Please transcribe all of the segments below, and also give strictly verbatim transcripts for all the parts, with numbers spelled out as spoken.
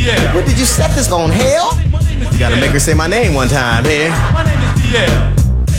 D L. What did you set this on, hell? You gotta make her say my name one time, here. My name is D L.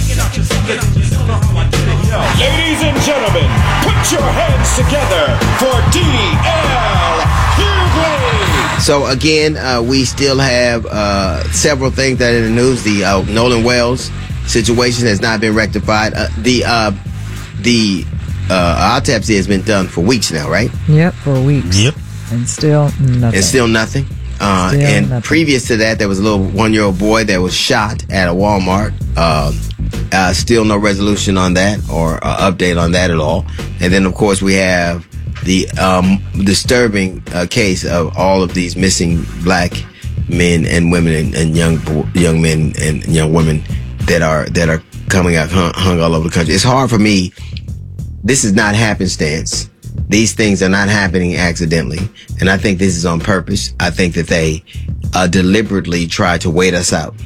Ladies and gentlemen, put your hands together for D L Hughley. So again, uh, we still have uh, several things that are in the news. The uh, Nolan Wells situation has not been rectified. Uh, the uh, the uh, autopsy has been done for weeks now, right? Yep, for weeks. Yep. And still nothing. And still nothing. Uh, Still and nothing. previous to that, there was a little one-year-old boy that was shot at a Walmart. Uh, uh, still no resolution on that or uh, update on that at all. And then, of course, we have the um, disturbing uh, case of all of these missing black men and women and, and young bo- young men and young women that are that are coming out hung, hung all over the country. It's hard for me. This is not happenstance. These things are not happening accidentally. And I think this is on purpose. I think that they uh, deliberately try to wait us out.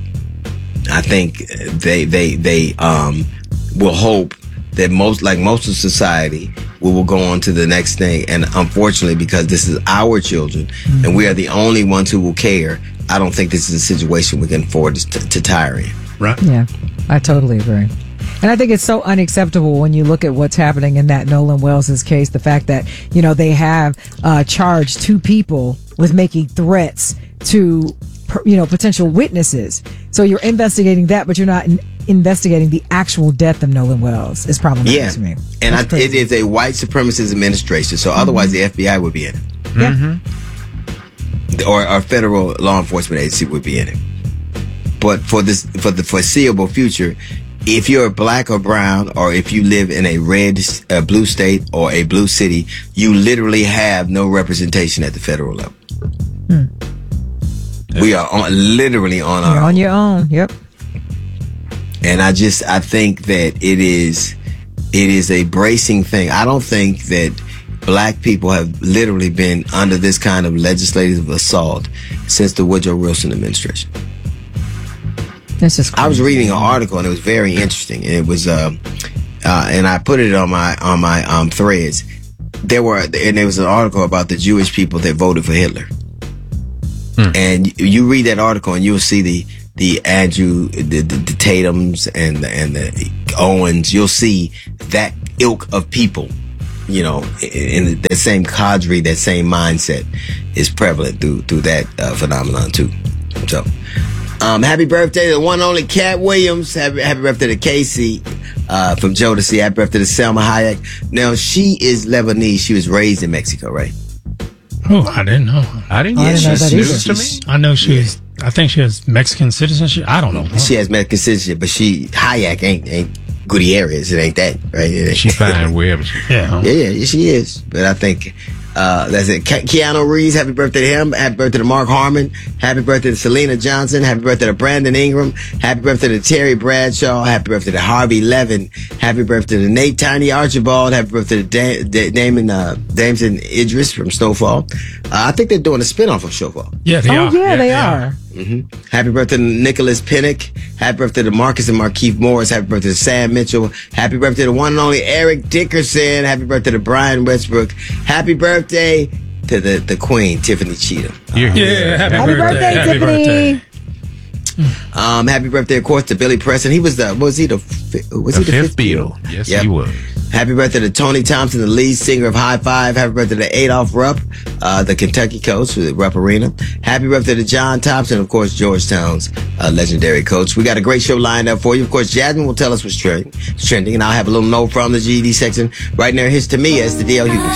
I think they they they um, will hope that most, like most of society, we will go on to the next thing. And unfortunately, because this is our children mm-hmm. and we are the only ones who will care, I don't think this is a situation we can afford to, to tire in. Right. Yeah, I totally agree. And I think it's so unacceptable when you look at what's happening in that Nolan Wells' case. The fact that, you know, they have uh, charged two people with making threats to, you know, potential witnesses. So you're investigating that, but you're not in- investigating the actual death of Nolan Wells. It's problematic yeah. to me. And I, it is a white supremacist administration. So mm-hmm. otherwise the F B I would be in it. Yeah. Mm-hmm. Or our federal law enforcement agency would be in it. But for this, for the foreseeable future, if you're black or brown, or if you live in a red, uh, blue state or a blue city, you literally have no representation at the federal level. Hmm. We are on, literally on our You're own. on your own. Yep. And I just, I think that it is, it is a bracing thing. I don't think that black people have literally been under this kind of legislative assault since the Woodrow Wilson administration. That's just crazy. I was reading an article and it was very interesting, and it was uh, uh and I put it on my on my um threads. There were and there was an article about the Jewish people that voted for Hitler. Hmm. And you read that article and you'll see the the Andrew the, the, the Tatums and the, and the Owens. You'll see that ilk of people, you know, in, in that same cadre, that same mindset is prevalent through through that uh, phenomenon too. So. Um, happy birthday to the one and only Cat Williams. Happy, happy birthday to Casey uh, from Jodeci. Happy birthday to Selma Hayek. Now, she is Lebanese. She was raised in Mexico, right? Oh, I didn't know. I didn't, I yeah, didn't know that news either. to me. I know she was, I think she has Mexican citizenship. I don't know. She has Mexican citizenship, but she, Hayek ain't, ain't Gutierrez. It ain't that, right? It ain't. She's fine wherever she Yeah. Huh? Yeah, yeah, she is. But I think, uh, that's it. Ke- Keanu Reeves, happy birthday to him. Happy birthday to Mark Harmon. Happy birthday to Selena Johnson. Happy birthday to Brandon Ingram. Happy birthday to Terry Bradshaw. Happy birthday to Harvey Levin. Happy birthday to Nate Tiny Archibald. Happy birthday to da- da- Damon, uh, Damson Idris from Snowfall. Uh, I think they're doing a spinoff of Snowfall. Yeah, they Oh, are. yeah, they are. Mm-hmm. Happy birthday to Nicholas Pinnock. Happy birthday to Marcus and Markeith Morris. Happy birthday to Sam Mitchell. Happy birthday to one and only Eric Dickerson. Happy birthday to Brian Westbrook. Happy birthday to the, the Queen, Tiffany Cheatham. Yeah, Yeah, happy, Happy birthday. birthday, happy Tiffany. birthday. Um, happy birthday, of course, to Billy Preston. He was the, what was he the, fi- was The he the fifth fifth Beatle. Yes, Yep. he was. Happy birthday to Tony Thompson, the lead singer of High Five. Happy birthday to Adolph Rupp, uh, the Kentucky coach for the Rupp Arena. Happy birthday to John Thompson, of course, Georgetown's uh, legendary coach. We got a great show lined up for you. Of course, Jasmine will tell us what's trending, trending, and I'll have a little note from the G E D section right near his to me as the D L Hughley.